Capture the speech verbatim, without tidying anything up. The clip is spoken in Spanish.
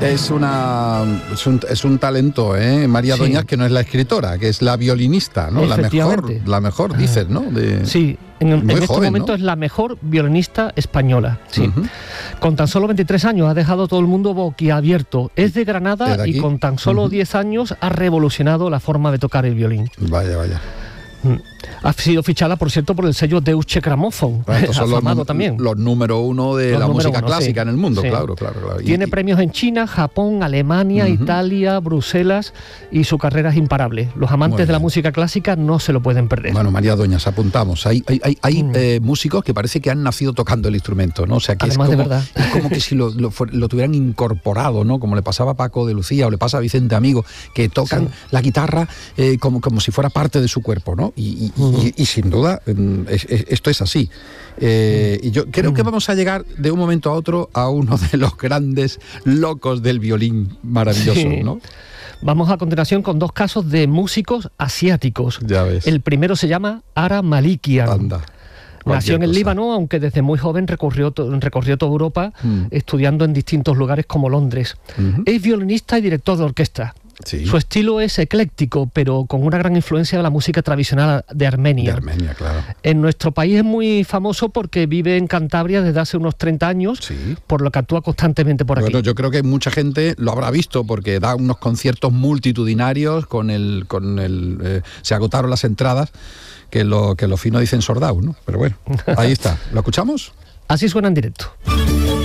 Es una es un, es un talento, ¿eh? María Sí. Doñas, que no es la escritora, que es la violinista, ¿no? La mejor, Efectivamente. la mejor, dices, ¿no? De, Sí, en, en muy este joven, momento ¿no? es la mejor violinista española. Sí. Ujú. Con tan solo veintitrés años ha dejado todo el mundo boquiabierto. Es de ¿Es Granada de aquí? y con tan solo Ujú. diez años ha revolucionado la forma de tocar el violín. Vaya, vaya. Ha sido fichada, por cierto, por el sello Deutsche Grammophon, Bueno, estos son los, afamado num- también. los número uno de Los la número música uno, clásica sí. en el mundo, Sí. claro, claro, claro. Y- Tiene y- premios en China, Japón, Alemania, Ujú. Italia, Bruselas, y su carrera es imparable. Los amantes Muy de la bien. música clásica no se lo pueden perder. Bueno, María Doñas, apuntamos. Hay, hay, hay, hay, Mm. eh, músicos que parece que han nacido tocando el instrumento, ¿no? O sea, que Además, es de como, verdad. es como que si lo, lo, fuer- lo tuvieran incorporado, ¿no? Como le pasaba a Paco de Lucía o le pasa a Vicente Amigo, que tocan Sí. la guitarra eh, como, como si fuera parte de su cuerpo, ¿no? Y, y- Ujú. y- y sin duda, mm, es- es- esto es así. Eh, y yo creo que vamos a llegar de un momento a otro a uno de los grandes locos del violín maravilloso, Sí. ¿no? Vamos a continuación con dos casos de músicos asiáticos. Ya ves. El primero se llama Ara Malikian. Anda. Nació Cualquier en el cosa. Líbano, aunque desde muy joven recorrió, to- recorrió toda Europa, Mm. estudiando en distintos lugares como Londres. Ujú. Es violinista y director de orquesta. Sí. Su estilo es ecléctico, pero con una gran influencia de la música tradicional de Armenia. De Armenia, claro. En nuestro país es muy famoso porque vive en Cantabria desde hace unos treinta años, Sí. por lo que actúa constantemente por aquí. Bueno, yo creo que mucha gente lo habrá visto porque da unos conciertos multitudinarios con el, con el, eh, se agotaron las entradas, que lo que los finos dicen sold out, ¿no? Pero bueno, ahí está. ¿Lo escuchamos? Así suena en directo.